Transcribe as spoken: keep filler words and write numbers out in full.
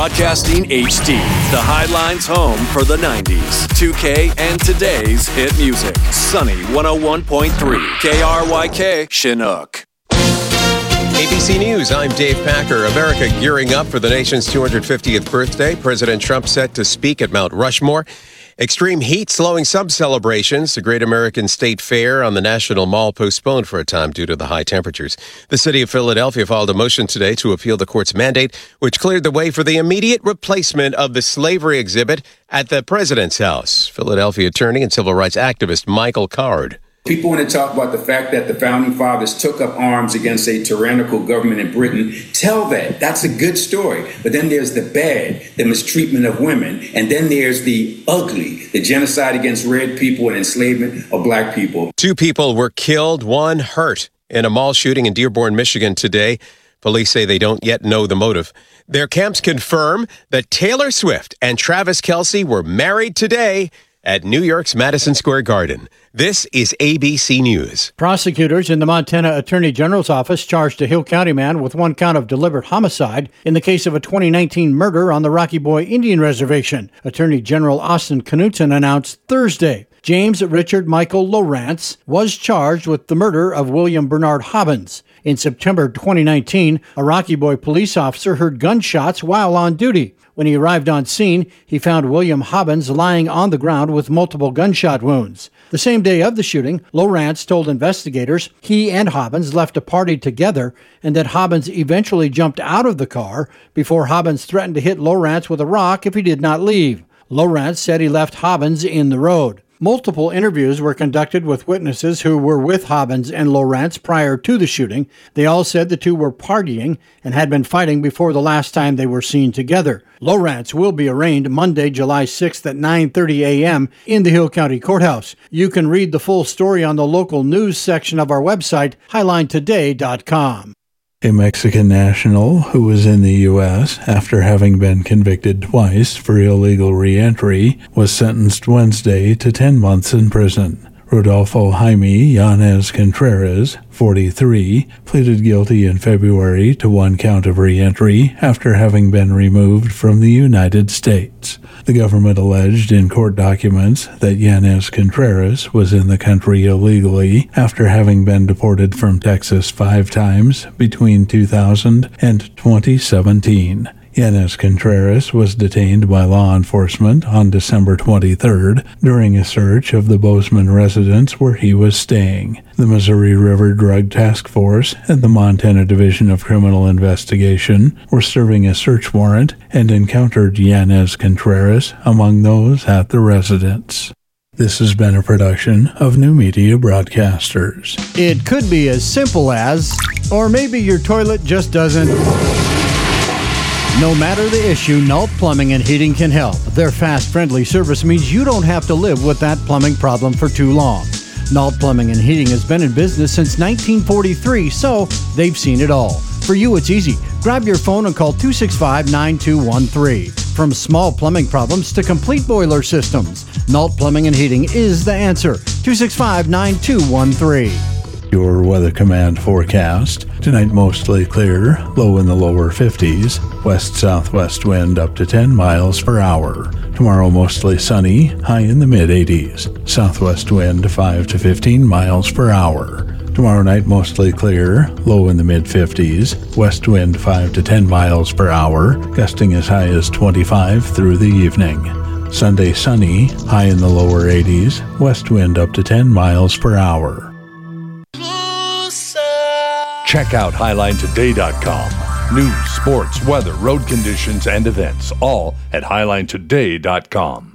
Broadcasting H D, the Highlines home for the nineties, two K, and today's hit music. Sunny one oh one point three, K R Y K, Chinook. A B C News, I'm Dave Packer. America gearing up for the nation's two hundred fiftieth birthday. President Trump set to speak at Mount Rushmore. Extreme heat slowing some celebrations. The Great American State Fair on the National Mall postponed for a time due to the high temperatures. The city of Philadelphia filed a motion today to appeal the court's mandate, which cleared the way for the immediate replacement of the slavery exhibit at the president's house. Philadelphia attorney and civil rights activist Michael Card. People want to talk about the fact that the founding fathers took up arms against a tyrannical government in Britain. Tell that. That's a good story. But then there's the bad, the mistreatment of women. And then there's the ugly, the genocide against red people and enslavement of black people. Two people were killed, one hurt in a mall shooting in Dearborn, Michigan today. Police say they don't yet know the motive. Their camps confirm that Taylor Swift and Travis Kelce were married today at New York's Madison Square Garden. This is A B C News. Prosecutors in the Montana Attorney General's office charged a Hill County man with one count of deliberate homicide in the case of a twenty nineteen murder on the Rocky Boy Indian Reservation. Attorney General Austin Knudsen announced Thursday James Richard Michael Lowrance was charged with the murder of William Bernard Hobbins. In September twenty nineteen, a Rocky Boy police officer heard gunshots while on duty. When he arrived on scene, he found William Hobbins lying on the ground with multiple gunshot wounds. The same day of the shooting, Lowrance told investigators he and Hobbins left a party together and that Hobbins eventually jumped out of the car before Hobbins threatened to hit Lowrance with a rock if he did not leave. Lowrance said he left Hobbins in the road. Multiple interviews were conducted with witnesses who were with Hobbins and Lowrance prior to the shooting. They all said the two were partying and had been fighting before the last time they were seen together. Lowrance will be arraigned Monday, July sixth at nine thirty a.m. in the Hill County Courthouse. You can read the full story on the local news section of our website, highline today dot com. A Mexican national who was in the U S after having been convicted twice for illegal re-entry was sentenced Wednesday to ten months in prison. Rodolfo Jaime Yanez Contreras, forty-three, pleaded guilty in February to one count of re-entry after having been removed from the United States. The government alleged in court documents that Yanez Contreras was in the country illegally after having been deported from Texas five times between two thousand and twenty seventeen. Yanez Contreras was detained by law enforcement on December twenty-third during a search of the Bozeman residence where he was staying. The Missouri River Drug Task Force and the Montana Division of Criminal Investigation were serving a search warrant and encountered Yanez Contreras among those at the residence. This has been a production of New Media Broadcasters. It could be as simple as, or maybe your toilet just doesn't... No matter the issue, Nault Plumbing and Heating can help. Their fast, friendly service means you don't have to live with that plumbing problem for too long. Nault Plumbing and Heating has been in business since nineteen forty-three, so they've seen it all. For you, it's easy. Grab your phone and call two six five, nine two one three. From small plumbing problems to complete boiler systems, Nault Plumbing and Heating is the answer. two six five, nine two one three. Your Weather Command forecast. Tonight mostly clear, low in the lower fifties, west-southwest wind up to ten miles per hour. Tomorrow mostly sunny, high in the mid-eighties, southwest wind five to fifteen miles per hour. Tomorrow night mostly clear, low in the mid-fifties, west wind five to ten miles per hour, gusting as high as twenty-five through the evening. Sunday sunny, high in the lower eighties, west wind up to ten miles per hour. Check out highline today dot com. News, sports, weather, road conditions, and events, all at highline today dot com.